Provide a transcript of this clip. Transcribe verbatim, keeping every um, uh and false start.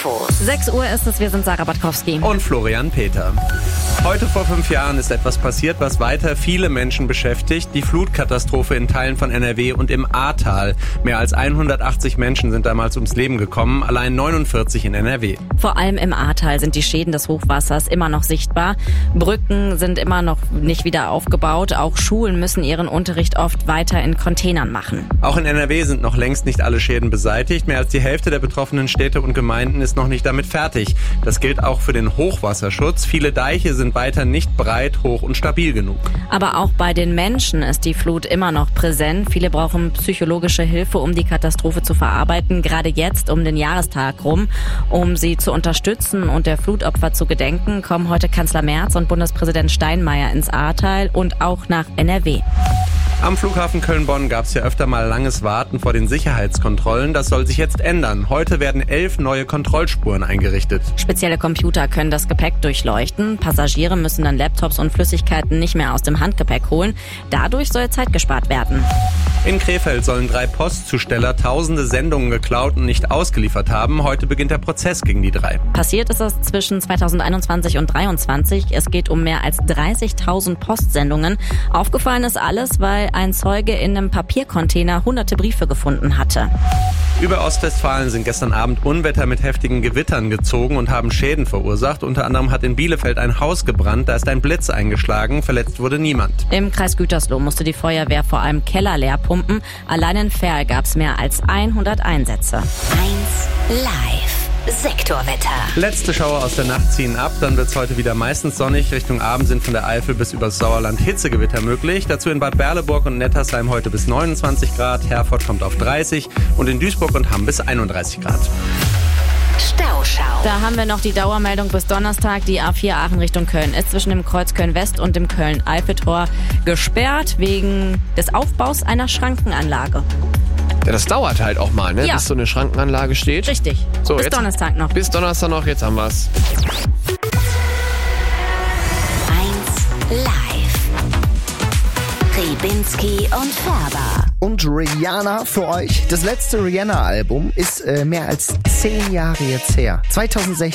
sechs Uhr ist es, wir sind Sarah Batkowski. Und Florian Peter. Heute vor fünf Jahren ist etwas passiert, was weiter viele Menschen beschäftigt. Die Flutkatastrophe in Teilen von N R W und im Ahrtal. Mehr als hundertachtzig Menschen sind damals ums Leben gekommen, allein neunundvierzig in N R W. Vor allem im Ahrtal sind die Schäden des Hochwassers immer noch sichtbar. Brücken sind immer noch nicht wieder aufgebaut. Auch Schulen müssen ihren Unterricht oft weiter in Containern machen. Auch in N R W sind noch längst nicht alle Schäden beseitigt. Mehr als die Hälfte der betroffenen Städte und Gemeinden ist noch nicht damit fertig. Das gilt auch für den Hochwasserschutz. Viele Deiche sind weiter nicht breit, hoch und stabil genug. Aber auch bei den Menschen ist die Flut immer noch präsent. Viele brauchen psychologische Hilfe, um die Katastrophe zu verarbeiten. Gerade jetzt um den Jahrestag rum. Um sie zu unterstützen und der Flutopfer zu gedenken, kommen heute Kanzler Merz und Bundespräsident Steinmeier ins Ahrtal und auch nach N R W. Am Flughafen Köln-Bonn gab es ja öfter mal langes Warten vor den Sicherheitskontrollen. Das soll sich jetzt ändern. Heute werden elf neue Kontrollspuren eingerichtet. Spezielle Computer können das Gepäck durchleuchten. Passagiere müssen dann Laptops und Flüssigkeiten nicht mehr aus dem Handgepäck holen. Dadurch soll Zeit gespart werden. In Krefeld sollen drei Postzusteller tausende Sendungen geklaut und nicht ausgeliefert haben. Heute beginnt der Prozess gegen die drei. Passiert ist es zwischen zweitausendeinundzwanzig und dreiundzwanzig. Es geht um mehr als dreißigtausend Postsendungen. Aufgefallen ist alles, weil ein Zeuge in einem Papiercontainer hunderte Briefe gefunden hatte. Über Ostwestfalen sind gestern Abend Unwetter mit heftigen Gewittern gezogen und haben Schäden verursacht. Unter anderem hat in Bielefeld ein Haus gebrannt, da ist ein Blitz eingeschlagen, verletzt wurde niemand. Im Kreis Gütersloh musste die Feuerwehr vor allem Keller leer pumpen. Allein in Verl gab es mehr als hundert Einsätze. eins live. Sektorwetter. Letzte Schauer aus der Nacht ziehen ab, dann wird es heute wieder meistens sonnig. Richtung Abend sind von der Eifel bis übers Sauerland Hitzegewitter möglich. Dazu in Bad Berleburg und Nettersheim heute bis neunundzwanzig Grad, Herford kommt auf dreißig und in Duisburg und Hamm bis einunddreißig Grad. Stauschau. Da haben wir noch die Dauermeldung bis Donnerstag. Die A vier Aachen Richtung Köln ist zwischen dem Kreuz Köln-West und dem Köln-Eifel-Tor gesperrt wegen des Aufbaus einer Schrankenanlage. Ja, das dauert halt auch mal, ne? Ja. Bis so eine Schrankenanlage steht. Richtig. So, bis jetzt, Donnerstag noch. Bis Donnerstag noch, jetzt haben wir's. eins live. Ribinski und Färber. Und Rihanna für euch. Das letzte Rihanna-Album ist äh, mehr als zehn Jahre jetzt her. zweitausendsechzehn